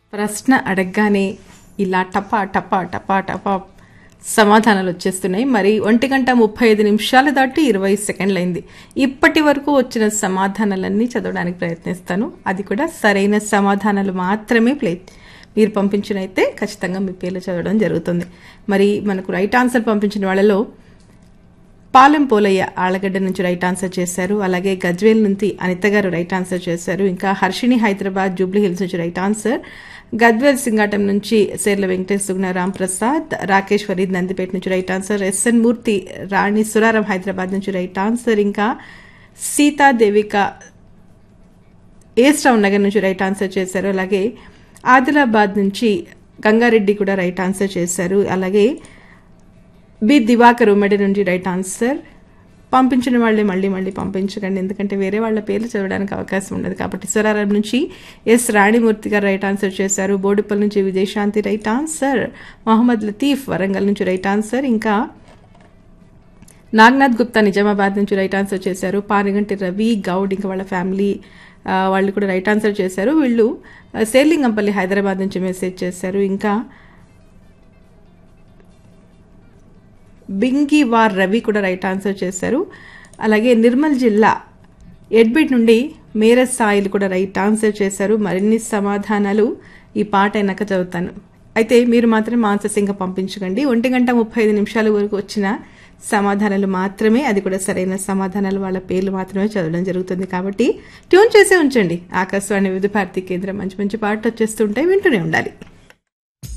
ప్రశ్న అడగగానే ఇలా టపా టపా టపా టపా సమాధానాలు వచ్చేస్తున్నాయి. మరి 1:35 దాటి 20 సెకండ్లు అయింది. ఇప్పటి వరకు వచ్చిన సమాధానాలన్నీ చదవడానికి ప్రయత్నిస్తాను. అది కూడా సరైన సమాధానాలు మాత్రమే మీరు పంపించినైతే ఖచ్చితంగా మీ పేర్లు చదవడం జరుగుతుంది. మరి మనకు రైట్ ఆన్సర్ పంపించిన వాళ్ళలో పాలెం పోలయ్య ఆళ్లగడ్డ నుంచి రైట్ ఆన్సర్ చేశారు. అలాగే గజ్వేల్ నుంచి అనిత గారు రైట్ ఆన్సర్ చేశారు. ఇంకా హర్షిణి హైదరాబాద్ జూబ్లీ హిల్స్ నుంచి రైట్ ఆన్సర్. గద్వేల్ సింగాటం నుంచి సేర్ల వెంకటేష్ సుగుణ రామ్ ప్రసాద్, రాకేష్ ఫరీద్ నందిపేట నుంచి రైట్ ఆన్సర్. ఎస్ఎన్ మూర్తి రాణి సురారం హైదరాబాద్ నుంచి రైట్ ఆన్సర్. ఇంకా సీతాదేవిక ఏస్ రావు నగర్ నుంచి రైట్ ఆన్సర్ చేశారు. అలాగే ఆదిలాబాద్ నుంచి గంగారెడ్డి కూడా రైట్ ఆన్సర్ చేశారు. అలాగే బి దివాకర్ ఉమ్మడి నుంచి రైట్ ఆన్సర్. పంపించిన వాళ్ళే మళ్ళీ పంపించకండి, ఎందుకంటే వేరే వాళ్ళ పేర్లు చదవడానికి అవకాశం ఉండదు కాబట్టి. సురారం నుంచి ఎస్ రాణిమూర్తి గారు రైట్ ఆన్సర్ చేశారు. బోడుపల్ నుంచి విజయశాంతి రైట్ ఆన్సర్. మొహమ్మద్ లతీఫ్ వరంగల్ నుంచి రైట్ ఆన్సర్. ఇంకా నాగనాథ్ గుప్తా నిజామాబాద్ నుంచి రైట్ ఆన్సర్ చేశారు. పానిగంటి రవి గౌడ్ ఇంకా వాళ్ళ ఫ్యామిలీ వాళ్ళు కూడా రైట్ ఆన్సర్ చేశారు. వీళ్ళు సేర్లింగంపల్లి హైదరాబాద్ నుంచి మెసేజ్ చేశారు. ఇంకా బింగివార్ రవి కూడా రైట్ ఆన్సర్ చేశారు. అలాగే నిర్మల్ జిల్లా ఎడ్బిట్ నుండి మేరజ్ సాయిలు కూడా రైట్ ఆన్సర్ చేశారు. మరిన్ని సమాధానాలు ఈ పాట అయినాక చదువుతాను. అయితే మీరు మాత్రం ఆన్సర్స్ ఇంకా పంపించకండి. 1:35 వరకు వచ్చిన సమాధానాలు మాత్రమే, అది కూడా సరైన సమాధానాలు, వాళ్ళ పేర్లు మాత్రమే చదవడం జరుగుతుంది. కాబట్టి ట్యూన్ చేసే ఉంచండి. ఆకాశవాణి వివిధ భారతి కేంద్రం మంచి మంచి పాటలు వచ్చేస్తుంటాయి, వింటూనే ఉండాలి.